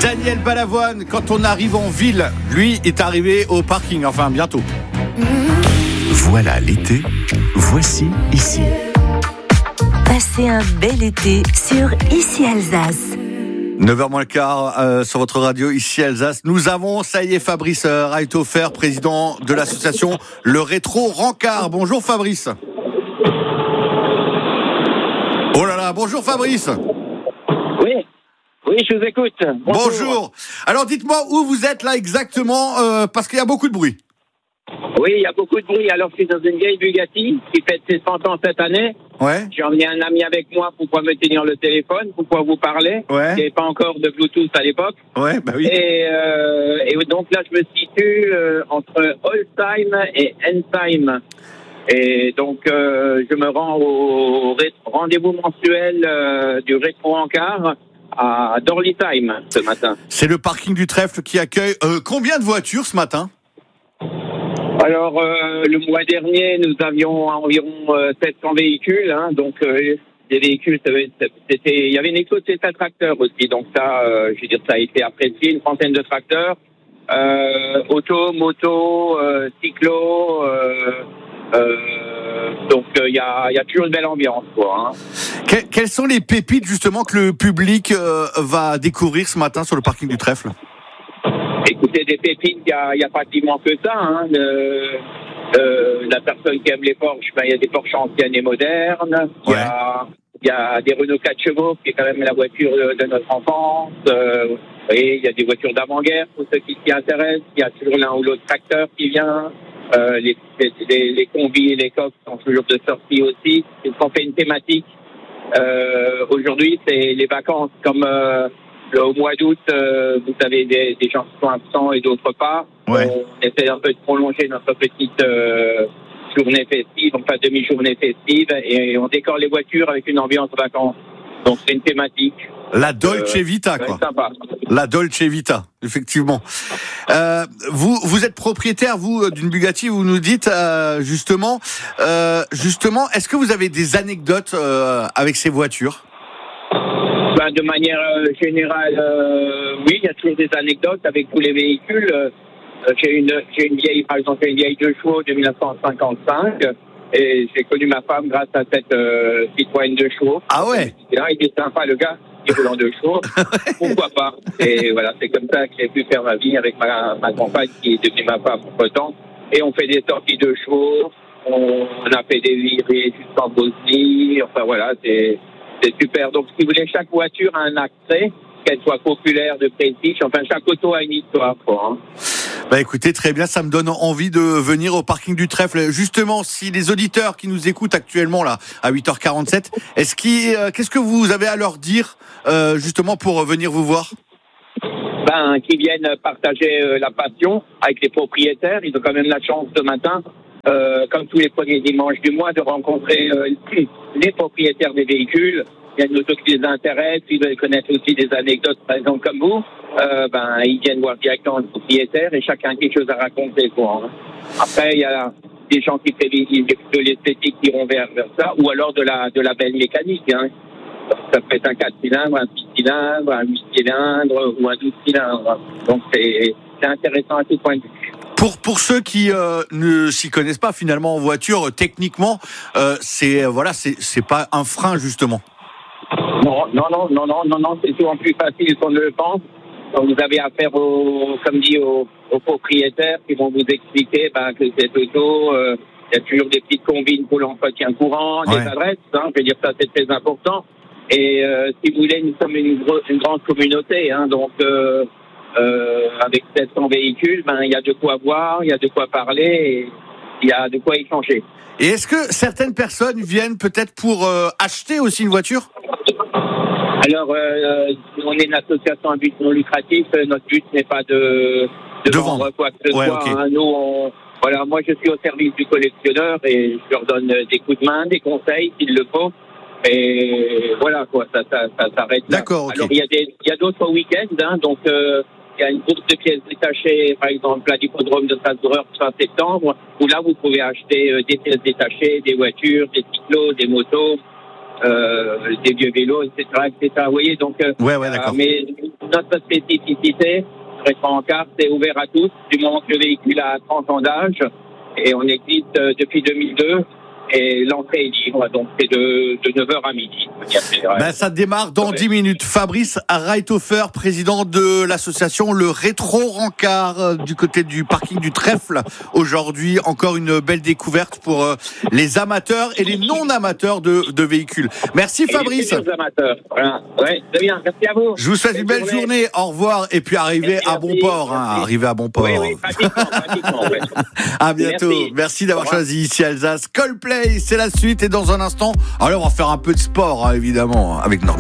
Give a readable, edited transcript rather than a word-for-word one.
Daniel Balavoine, quand on arrive en ville, lui est arrivé au parking, enfin bientôt. Voilà l'été, voici ici. Passez un bel été sur Ici Alsace. 9h moins le quart sur votre radio, ici Alsace. Nous avons, ça y est, Fabrice Reithofer, président de l'association Le Rétro Rancard. Bonjour Fabrice. Oh là là, bonjour Fabrice. Oui, je vous écoute. Bonjour. Alors dites-moi où vous êtes là exactement, parce qu'il y a beaucoup de bruit. Oui, il y a beaucoup de bruit. Alors, je suis dans une vieille Bugatti qui fête ses 100 ans cette année. Ouais. J'ai emmené un ami avec moi pour pouvoir me tenir le téléphone, pour pouvoir vous parler. Ouais. Il n'y avait pas encore de Bluetooth à l'époque. Ouais, bah oui. Et donc là, je me situe entre Oldtime et Endtime. Et donc, je me rends au rendez-vous mensuel du Rétro Rancard à Dorlytime ce matin. C'est le parking du Trèfle qui accueille combien de voitures ce matin ? Alors, le mois dernier, nous avions environ 700 véhicules. Donc, des véhicules, il y avait une expo de 7 tracteurs aussi. Donc ça, je veux dire, ça a été apprécié, une trentaine de tracteurs. Auto, moto, cyclo. Donc, il y a toujours une belle ambiance, quoi. Quelles sont les pépites, justement, que le public va découvrir ce matin sur le parking du Trèfle ? Écoutez, des pépites, il y a pratiquement que ça. La personne qui aime les Porsche, il y a des Porsche anciennes et modernes. Ouais. Il y a des Renault 4 chevaux, qui est quand même la voiture de notre enfance. Et il y a des voitures d'avant-guerre, pour ceux qui s'y intéressent. Il y a toujours l'un ou l'autre tracteur qui vient. Les combis et les coques sont toujours de sortie aussi. On fait une thématique. Aujourd'hui, c'est les vacances, comme... au mois d'août, vous avez des gens qui sont absents et d'autres pas. Ouais. On essaie un peu de prolonger notre petite journée festive, enfin demi-journée festive, et on décore les voitures avec une ambiance vacances. Donc c'est une thématique. La Dolce Vita, quoi. Sympa. La Dolce Vita, effectivement. Vous êtes propriétaire, vous, d'une Bugatti, vous nous dites, justement, est-ce que vous avez des anecdotes avec ces voitures ? De manière générale, oui, il y a toujours des anecdotes avec tous les véhicules. J'ai une vieille, par exemple, une vieille 2 chevaux de 1955, et j'ai connu ma femme grâce à cette Citroën 2 chevaux. Ah ouais. Là, il était sympa, le gars, qui roule en 2 chevaux. Pourquoi pas? Et voilà, c'est comme ça que j'ai pu faire ma vie avec ma compagne qui est devenue ma femme entre-temps. Et on fait des sorties 2 chevaux, on a fait des virées jusqu'en Bosnie, enfin voilà, c'est super. Donc, si vous voulez, chaque voiture a un attrait, qu'elle soit populaire, de prestige. Enfin, chaque auto a une histoire, quoi. Écoutez, très bien, ça me donne envie de venir au parking du Trèfle. Justement, si les auditeurs qui nous écoutent actuellement, là, à 8h47, qu'est-ce que vous avez à leur dire, justement, pour venir vous voir ? Qu'ils viennent partager la passion avec les propriétaires. Ils ont quand même la chance ce matin, comme tous les premiers dimanches du mois, de rencontrer les propriétaires des véhicules. Il y a une auto qui les intéresse, ils veulent connaître aussi des anecdotes, par exemple comme vous. Ils viennent voir directement le propriétaire et chacun a quelque chose à raconter, quoi. Après, il y a des gens qui privilégient de l'esthétique qui iront vers ça, ou alors de la belle mécanique. Ça peut être un 4 cylindres, un 6 cylindres, un 8 cylindres ou un 12 cylindres. Donc c'est intéressant à tout point de vue. Pour ceux qui ne s'y connaissent pas finalement en voiture, techniquement, c'est pas un frein justement. Non, c'est souvent plus facile qu'on ne le pense. Donc vous avez affaire aux propriétaires qui vont vous expliquer que cette auto, il y a toujours des petites combines pour l'entretien courant, des adresses. Je veux dire, ça c'est très important. Et si vous voulez, nous sommes une grande communauté, donc avec 700 véhicules, il y a de quoi voir, il y a de quoi parler, et il y a de quoi échanger. Et est-ce que certaines personnes viennent peut-être pour acheter aussi une voiture ? Alors, on est une association à but non lucratif. Notre but n'est pas de vendre quoi que ce soit. Okay. Nous, moi, je suis au service du collectionneur et je leur donne des coups de main, des conseils s'il le faut. Et voilà, quoi, ça s'arrête là. D'accord, okay. Alors, il y a d'autres week-ends, donc il y a une course de pièces détachées, par exemple, à l'hippodrome de Strasbourg fin septembre, où là, vous pouvez acheter des pièces détachées, des voitures, des cyclos, des motos. des vieux vélos, etc., etc. Vous voyez, donc, Ouais, d'accord. mais notre spécificité, le rétro-encart, c'est ouvert à tous, du moment que le véhicule a 30 ans d'âge, et on existe depuis 2002. Et l'entrée est libre, donc c'est de 9h à midi. Ça démarre dans 10 minutes. Fabrice Reithofer, président de l'association Le Rétro-Rencart du côté du parking du Trèfle. Aujourd'hui, encore une belle découverte pour les amateurs et les non-amateurs de véhicules. Merci Fabrice. Les amateurs. Voilà. Ouais, c'est bien. Merci à vous. Je vous souhaite une belle journée. Au revoir. Et puis arrivez à bon port. Arrivez à bon port. Oui, pratiquement. Ouais. À bientôt. Merci d'avoir choisi ici Alsace. Coldplay, c'est la suite. Et dans un instant, allez, on va faire un peu de sport, évidemment, avec Nord.